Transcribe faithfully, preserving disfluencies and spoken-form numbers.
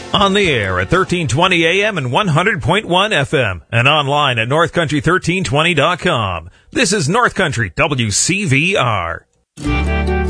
On the air at thirteen twenty A M and one hundred point one F M and online at north country thirteen twenty dot com. This is North Country W C V R.